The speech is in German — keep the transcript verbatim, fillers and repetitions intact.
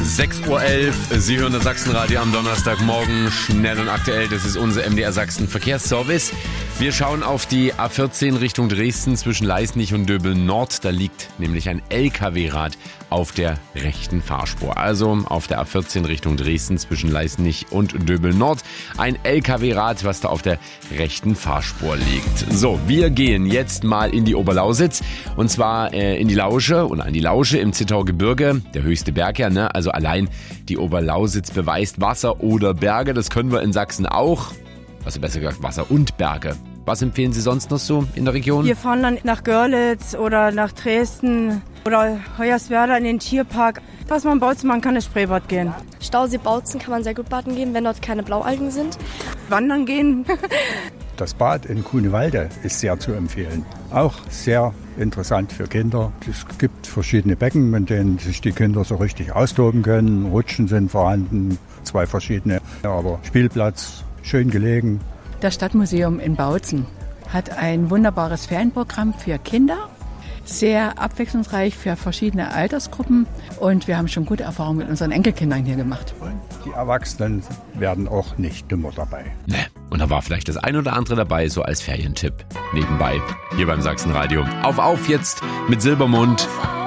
sechs Uhr elf, Sie hören das Sachsenradio am Donnerstagmorgen, schnell und aktuell, das ist unser M D R Sachsen Verkehrsservice. Wir schauen auf die A vierzehn Richtung Dresden zwischen Leisnig und Döbeln-Nord, da liegt nämlich ein L K W-Rad auf der rechten Fahrspur. Also auf der A vierzehn Richtung Dresden zwischen Leisnig und Döbeln-Nord ein L K W-Rad, was da auf der rechten Fahrspur liegt. So, wir gehen jetzt mal in die Oberlausitz und zwar äh, in die Lausche und an die Lausche im Zittaugebirge, der höchste Berg ja, ne? Also allein die Oberlausitz beweist Wasser oder Berge, das können wir in Sachsen auch. Also besser gesagt Wasser und Berge. Was empfehlen Sie sonst noch so in der Region? Wir fahren dann nach Görlitz oder nach Dresden oder Hoyerswerda in den Tierpark. Was man baut, man kann ins Spreebad gehen. Stausee Bautzen kann man sehr gut baden gehen, wenn dort keine Blaualgen sind. Wandern gehen. Das Bad in Grunewalde ist sehr zu empfehlen. Auch sehr interessant für Kinder. Es gibt verschiedene Becken, in denen sich die Kinder so richtig austoben können. Rutschen sind vorhanden, zwei verschiedene, aber Spielplatz, schön gelegen. Das Stadtmuseum in Bautzen hat ein wunderbares Ferienprogramm für Kinder, sehr abwechslungsreich für verschiedene Altersgruppen und wir haben schon gute Erfahrungen mit unseren Enkelkindern hier gemacht. Die Erwachsenen werden auch nicht dümmer dabei. Ne, und da war vielleicht das ein oder andere dabei, so als Ferientipp nebenbei, hier beim Sachsenradio. Auf, auf jetzt mit Silbermond.